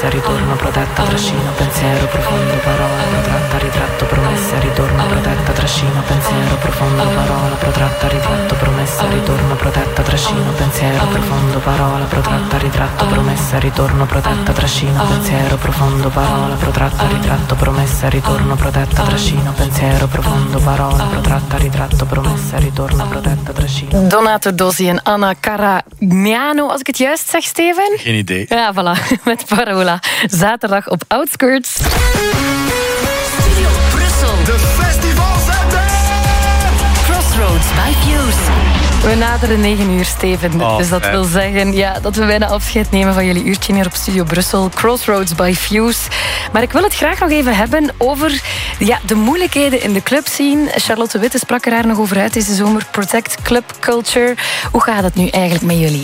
promessa, ritorno, protetta, trascino, pensiero, profondo, parola, protratta, ritratto, promessa, ritorno, protetta, trascino, pensiero, profondo, parola, protratta, ritratto, promessa, ritorno, protetta, trascino, pensiero, profondo, parola, protratta, ritratto, promessa, ritorno, protetta, trascino, pensiero, profondo, parola, protratta, ritratto, promessa, ritorno, protetta, trascino, pensiero, profondo, parola, protratta, ritratto, promessa, ritorno, protetta, trascino. Donato Dossi en Anna Caragnano, als ik het juist zeg, Steven? Geen idee. Ja, voilà, met Parola. Zaterdag op Outskirts. Studio Brussel. De festivalzender! Crossroads by Fuse. We naderen 9 uur, Steven. Dus dat wil zeggen dat we bijna afscheid nemen van jullie uurtje hier op Studio Brussel. Crossroads by Fuse. Maar ik wil het graag nog even hebben over de moeilijkheden in de clubscene. Charlotte Witte sprak er haar nog over uit deze zomer. Protect Club Culture. Hoe gaat het nu eigenlijk met jullie?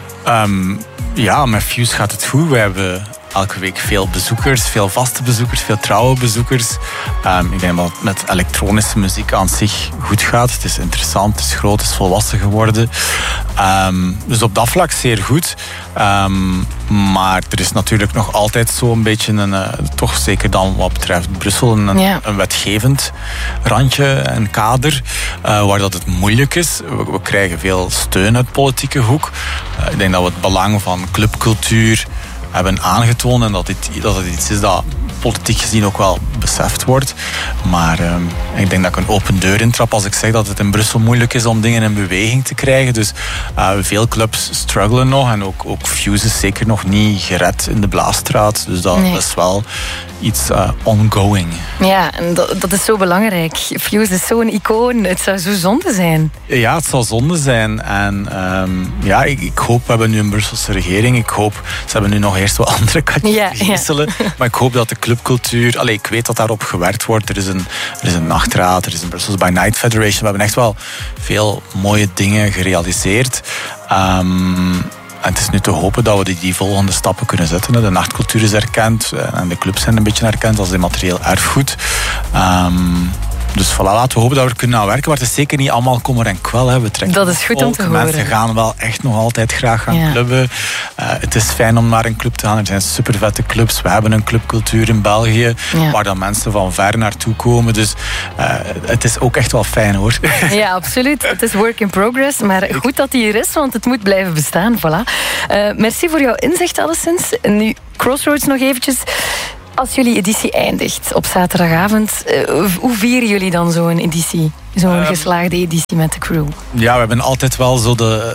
Met Fuse gaat het goed. We hebben elke week veel bezoekers, veel vaste bezoekers, veel trouwe bezoekers. Ik denk dat het met elektronische muziek aan zich goed gaat. Het is interessant, het is groot, het is volwassen geworden. Dus op dat vlak zeer goed. Maar er is natuurlijk nog altijd zo'n beetje toch zeker dan wat betreft Brussel, een wetgevend randje, een kader, waar dat het moeilijk is. We krijgen veel steun uit politieke hoek. Ik denk dat we het belang van clubcultuur hebben aangetoond en dat het iets is dat politiek gezien ook wel beseft wordt. Maar ik denk dat ik een open deur intrap als ik zeg dat het in Brussel moeilijk is om dingen in beweging te krijgen. Dus veel clubs struggelen nog en ook Fuse is zeker nog niet gered in de Blaasstraat. Dus dat is wel iets ongoing. Ja, en dat is zo belangrijk. Fuse is zo'n icoon. Het zou zo zonde zijn. Ja, het zal zonde zijn. En ik hoop, we hebben nu een Brusselse regering. Ik hoop, ze hebben nu nog eerst wat andere katjes te geestelen. Maar ik hoop dat de clubcultuur... ik weet dat daarop gewerkt wordt. Er is een nachtraad, er is een Brussels by Night Federation. We hebben echt wel veel mooie dingen gerealiseerd. En het is nu te hopen dat we die volgende stappen kunnen zetten. De nachtcultuur is erkend en de clubs zijn een beetje erkend als immaterieel erfgoed. Dus voilà, laten we hopen dat we er kunnen aan werken. Maar het is zeker niet allemaal kommer en kwel. Hè. We trekken dat is goed om te horen. Mensen gaan wel echt nog altijd graag gaan clubben. Het is fijn om naar een club te gaan. Er zijn super vette clubs. We hebben een clubcultuur in België waar dan mensen van ver naartoe komen. Dus het is ook echt wel fijn, hoor. Ja, absoluut. Het is work in progress. Maar goed dat die er is, want het moet blijven bestaan. Voilà. Merci voor jouw inzicht alleszins. En nu Crossroads nog eventjes. Als jullie editie eindigt op zaterdagavond, hoe vieren jullie dan zo'n editie? Zo'n geslaagde editie met de crew? Ja, we hebben altijd wel zo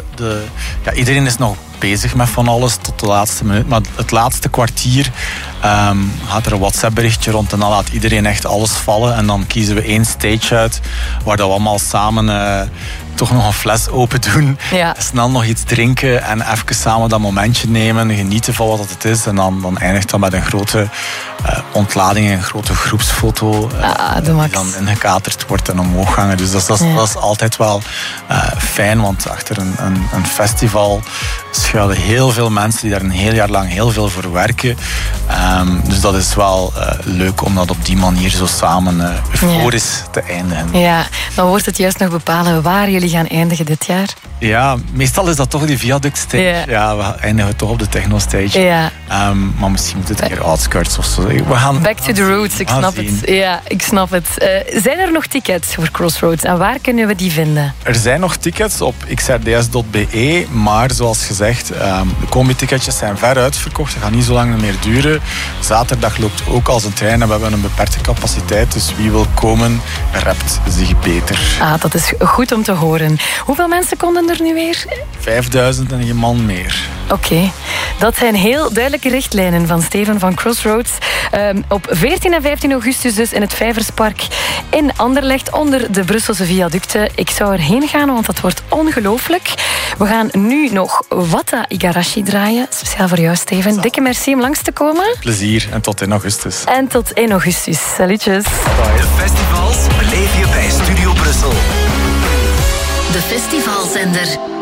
iedereen is nog bezig met van alles tot de laatste minuut. Maar het laatste kwartier gaat er een WhatsApp-berichtje rond en dan laat iedereen echt alles vallen. En dan kiezen we 1 stage uit waar dat we allemaal samen toch nog een fles open doen. Ja. Snel nog iets drinken en even samen dat momentje nemen. Genieten van wat het is. En dan eindigt dat met een grote ontlading, een grote groepsfoto. Die dan ingekaterd wordt en omhoog hangen. Dus dat is altijd wel fijn, want achter een festival schuilen heel veel mensen die daar een heel jaar lang heel veel voor werken. Dus dat is wel leuk om dat op die manier zo samen euforisch te eindigen. Ja, dan wordt het juist nog bepalen waar jullie gaan eindigen dit jaar. Ja, meestal is dat toch die Viaduct stage. Ja, we eindigen toch op de techno stage. Ja. Maar misschien moet het een keer Outskirts of zo. We gaan, back to the roots, ik snap het. Ja, ik snap het. Zijn er nog tickets voor Crossroads en waar kunnen we die vinden? Er zijn nog tickets op xrds.be, maar zoals gezegd, de combi-ticketjes zijn ver uitverkocht. Ze gaan niet zo lang meer duren. Zaterdag loopt ook als een trein en we hebben een beperkte capaciteit. Dus wie wil komen, rept zich beter. Dat is goed om te horen. Hoeveel mensen konden er nu weer? 5000 en een man meer. Oké. Dat zijn heel duidelijke richtlijnen van Steven van Crossroads. Op 14 en 15 augustus dus in het Vijverspark in Anderlecht onder de Brusselse viaducten. Ik zou erheen gaan, want dat wordt ongelooflijk. We gaan nu nog Wata Igarashi draaien. Speciaal voor jou, Steven. Zo. Dikke merci om langs te komen. Plezier en tot in augustus. En tot in augustus. Salutjes. De festivals beleef je bij Studio Brussel. De festivalzender.